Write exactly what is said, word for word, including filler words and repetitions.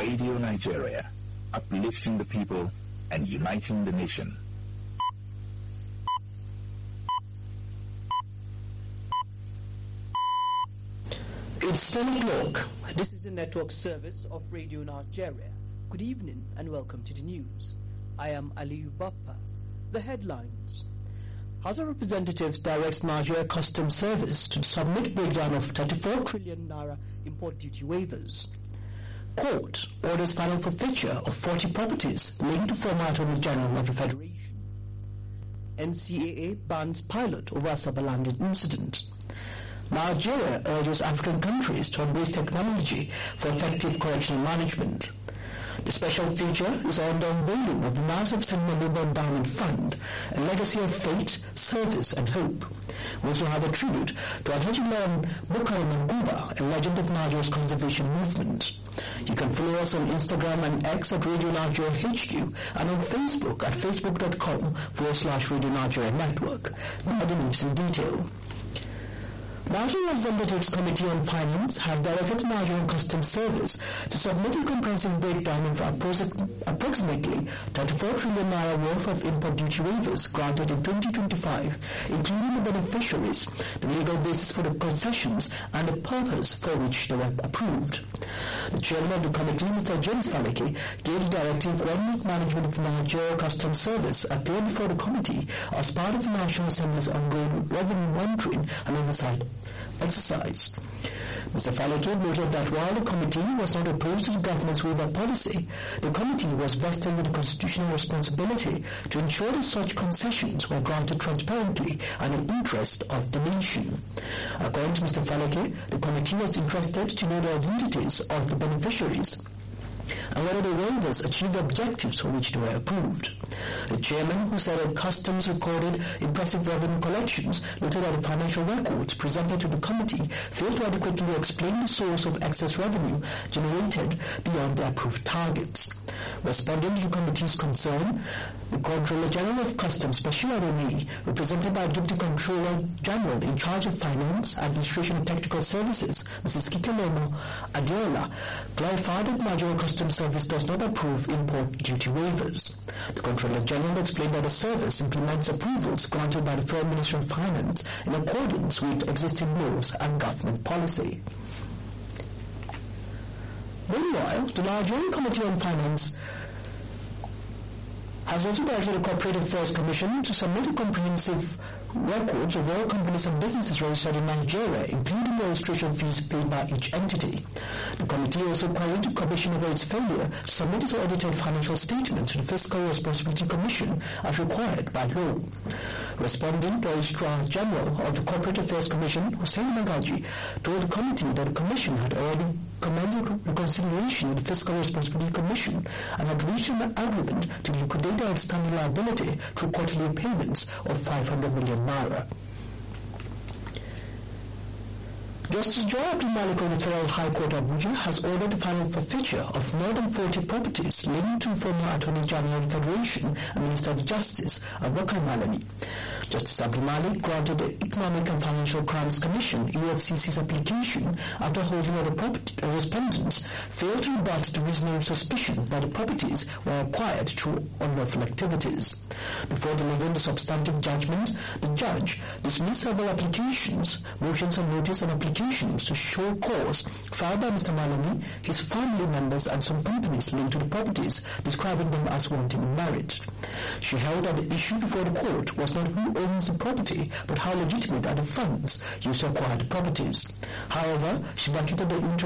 Radio Nigeria, uplifting the people and uniting the nation. It's ten o'clock. This is the network service of Radio Nigeria. Good evening and welcome to the news. I am Aliyu Bappa. The headlines. House of Representatives directs Nigeria Customs Service to submit breakdown of thirty-four trillion naira import duty waivers. Court orders final forfeiture of forty properties linked to former Attorney General of the Federation. N C A A bans pilot over Asabalanded incident. Nigeria urges African countries to embrace technology for effective correctional management. The special feature is on the unveiling of the Massive Cinema Endowment Fund, a legacy of faith, service and hope. We also have a tribute to Alhaji Bukari Manguba, a legend of Nigeria's conservation movement. You can follow us on Instagram and X at Radio Nigeria H Q and on Facebook at facebook.com forward slash Radio Nigeria Network. Now the news in detail. National Representatives Committee on Finance has directed the Nigerian Customs Service to submit a comprehensive breakdown of approximately thirty-four trillion naira worth of import duty waivers granted in twenty twenty-five, including the beneficiaries, the legal basis for the concessions, and the purpose for which they were approved. The chairman of the committee, Mister James Faleke, gave the directive when management of the Nigeria Customs Service appeared before the committee as part of the National Assembly's ongoing revenue monitoring and oversight exercise. Mister Faleke noted that while the committee was not opposed to the government's waiver policy, the committee was vested with the constitutional responsibility to ensure that such concessions were granted transparently and in the interest of the nation. According to Mister Faleke, the committee was interested to know the identities of the beneficiaries and whether the waivers achieved the objectives for which they were approved. The chairman, who said that customs recorded impressive revenue collections, noted that the financial records presented to the committee failed to adequately explain the source of excess revenue generated beyond the approved targets. Responding to the committee's concern, the Controller General of Customs, Bashir Adoni, represented by Deputy Controller General in charge of Finance, Administration and Technical Services, Missus Kikelomo Adiola, clarified that Nigeria Customs Service does not approve import duty waivers. The Controller General explained that the service implements approvals granted by the Federal Ministry of Finance in accordance with existing laws and government policy. Meanwhile, the Nigerian Committee on Finance has also directed the Corporate Affairs Commission to submit a comprehensive records of all companies and businesses registered in Nigeria, including the registration fees paid by each entity. The committee also queried the Commission over its failure to submit its audited financial statements to the Fiscal Responsibility Commission as required by law. Responding, the Registrar General of the Corporate Affairs Commission, Hussein Magaji, told the committee that the Commission had already commenced reconciliation with the Fiscal Responsibility Commission and had reached an agreement to liquidate the outstanding liability through quarterly payments of five hundred million naira. Justice Joy Abdul Malik of the Federal High Court Abuja has ordered the final forfeiture of more than forty properties linked to former Attorney General of the Federation and Minister of Justice, Abubakar Malami. Justice Abdul Malik granted the Economic and Financial Crimes Commission E F C C's application after holding that the property respondents failed to rebut the reasonable suspicion that the properties were acquired through unlawful activities. Before delivering the substantive judgment, the judge dismissed several applications, motions and notice and applications to show cause filed by Mister Malami, his family members and some companies linked to the properties, describing them as wanting in merit. She held that the issue before the court was not who owns the property, but how legitimate are the funds used to acquire the properties. However, she vacated the interim